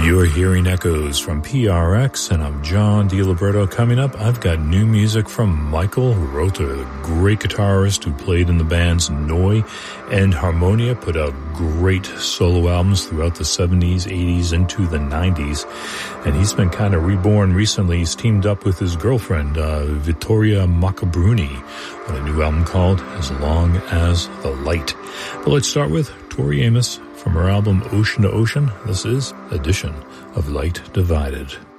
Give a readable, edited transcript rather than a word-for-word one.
You're hearing echoes from PRX, and I'm John DiLiberto. Coming up, I've got new music from Michael Rother, the great guitarist who played in the bands Noi and Harmonia, put out great solo albums throughout the 70s, 80s, into the 90s. And he's been kind of reborn recently. He's teamed up with his girlfriend, Vittoria Maccabruni, on a new album called As Long as the Light. But let's start with Tori Amos from her album Ocean to Ocean. This is Edition of Light Divided.